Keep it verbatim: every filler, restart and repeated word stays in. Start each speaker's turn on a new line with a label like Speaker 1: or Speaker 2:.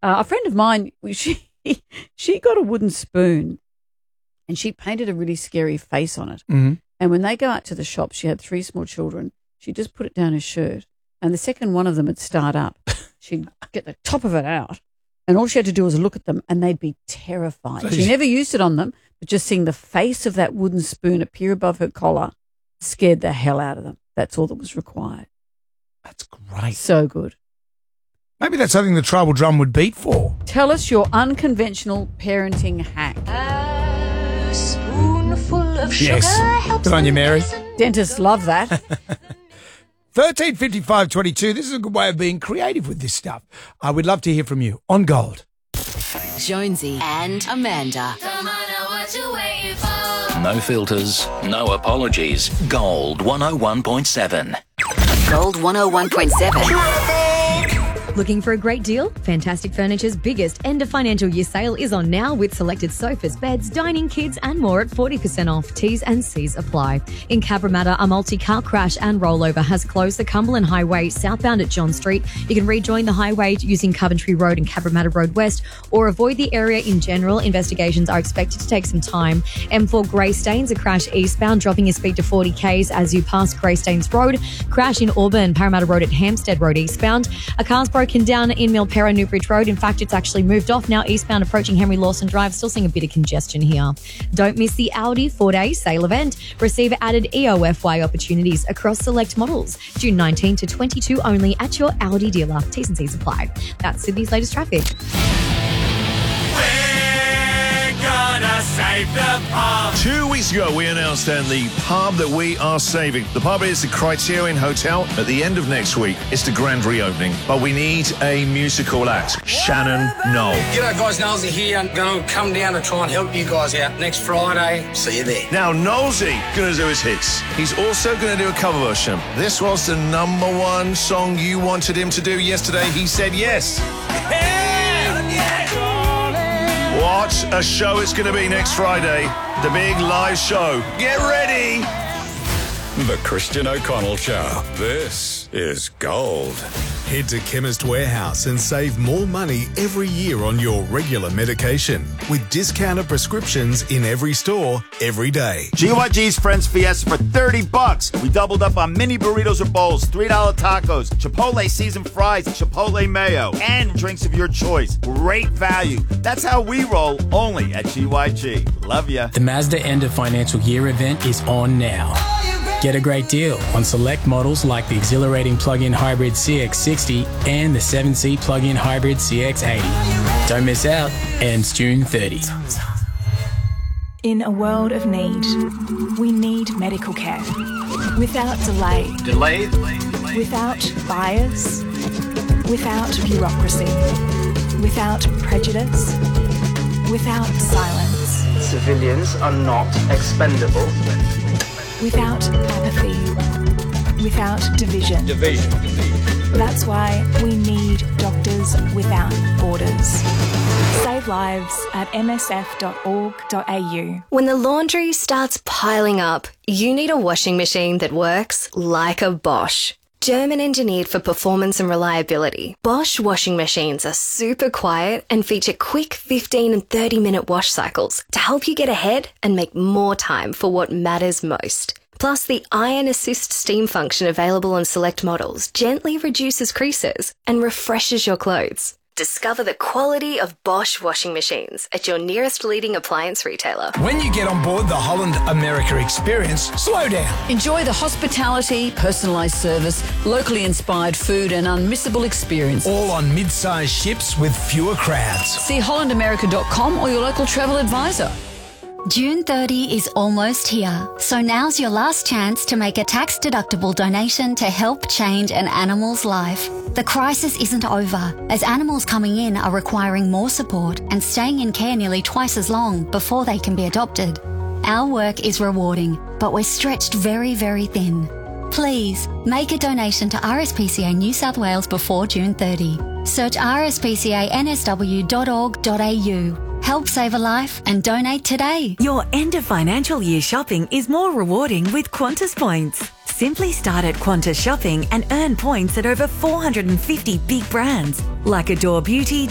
Speaker 1: Uh, a friend of mine, she she got a wooden spoon and she painted a really scary face on it.
Speaker 2: Mm-hmm.
Speaker 1: And when they go out to the shop, she had three small children. She just put it down her shirt. And the second one of them would start up, she'd get the top of it out. And all she had to do was look at them and they'd be terrified.
Speaker 2: So
Speaker 1: she
Speaker 2: she-
Speaker 1: never used it on them, but just seeing the face of that wooden spoon appear above her collar scared the hell out of them. That's all that was required.
Speaker 2: That's great.
Speaker 1: So good.
Speaker 2: Maybe that's something the Tribal Drum would beat for.
Speaker 1: Tell us your unconventional parenting hack.
Speaker 3: A spoonful of sugar
Speaker 2: Yes.
Speaker 3: helps
Speaker 2: Good on you,
Speaker 3: the
Speaker 2: Mary.
Speaker 3: medicine.
Speaker 1: Dentists love that.
Speaker 2: thirteen fifty-five twenty-two. This is a good way of being creative with this stuff. Uh, we'd love to hear from you on Gold.
Speaker 4: Jonesy and Amanda.
Speaker 3: Come on, now what you waiting for?
Speaker 5: No filters, no apologies. Gold one oh one point seven.
Speaker 4: Gold one oh one point seven.
Speaker 6: Looking for a great deal? Fantastic Furniture's biggest end of financial year sale is on now with selected sofas, beds, dining kits and more at forty percent off. T's and C's apply. In Cabramatta, a multi-car crash and rollover has closed the Cumberland Highway southbound at John Street. You can rejoin the highway using Coventry Road and Cabramatta Road West or avoid the area in general. Investigations are expected to take some time. M four Greystanes, a crash eastbound, dropping your speed to forty k's as you pass Greystanes Road. Crash in Auburn, Parramatta Road at Hampstead Road eastbound. A car's broken down in Milperra, Newbridge Road. In fact, it's actually moved off now eastbound approaching Henry Lawson Drive. Still seeing a bit of congestion here. Don't miss the Audi four-day sale event. Receive added E O F Y opportunities across select models. June nineteenth to twenty-two only at your Audi dealer. T's and C's apply. That's Sydney's latest traffic.
Speaker 7: Save the pub. Two weeks ago, we announced then the pub that we are saving. The pub is the Criterion Hotel. At the end of next week, it's the grand reopening. But we need a musical act. Shannon Knoll.
Speaker 8: G'day guys, Knowlesy here. I'm going to come down to try and help you guys out next Friday. See you there.
Speaker 7: Now, Knowlesy going to do his hits. He's also going to do a cover version. This was the number one song you wanted him to do yesterday. He said yes. What a show it's going to be next Friday. The big live show. Get ready.
Speaker 9: The Christian O'Connell Show. This is Gold.
Speaker 10: Head to Chemist Warehouse and save more money every year on your regular medication with discounted prescriptions in every store, every day.
Speaker 11: G Y G's Friends Fiesta for thirty bucks. We doubled up on mini burritos or bowls, three dollar tacos, Chipotle seasoned fries, Chipotle mayo, and drinks of your choice. Great value. That's how we roll, only at G Y G. Love ya.
Speaker 12: The Mazda End of Financial Year event is on now. Get a great deal on select models like the exhilarating plug-in hybrid C X sixty and the seven-seat plug-in hybrid C X eighty. Don't miss out. Ends June thirtieth.
Speaker 13: In a world of need, we need medical care. Without delay.
Speaker 8: Delay?
Speaker 13: Without bias. Without bureaucracy. Without prejudice. Without silence.
Speaker 8: Civilians are not expendable.
Speaker 13: Without apathy. Without division.
Speaker 8: Division.
Speaker 13: That's why we need doctors without borders. Save lives at m s f dot org dot a u.
Speaker 14: When the laundry starts piling up, you need a washing machine that works like a Bosch. German engineered for performance and reliability, Bosch washing machines are super quiet and feature quick fifteen and thirty minute wash cycles to help you get ahead and make more time for what matters most. Plus, the Iron Assist steam function available on select models gently reduces creases and refreshes your clothes. Discover the quality of Bosch washing machines at your nearest leading appliance retailer.
Speaker 2: When you get on board the Holland America experience, slow down.
Speaker 1: Enjoy the hospitality, personalised service, locally inspired food and unmissable experience.
Speaker 2: All on mid-sized ships with fewer crowds.
Speaker 1: See holland america dot com or your local travel advisor.
Speaker 15: June thirtieth is almost here, so now's your last chance to make a tax-deductible donation to help change an animal's life. The crisis isn't over, as animals coming in are requiring more support and staying in care nearly twice as long before they can be adopted. Our work is rewarding, but we're stretched very, very thin. Please, make a donation to R S P C A New South Wales before June thirtieth. Search r s p c a n s w dot org dot a u. Help save a life and donate today.
Speaker 16: Your end of financial year shopping is more rewarding with Qantas points. Simply start at Qantas Shopping and earn points at over four hundred fifty big brands like Adore Beauty,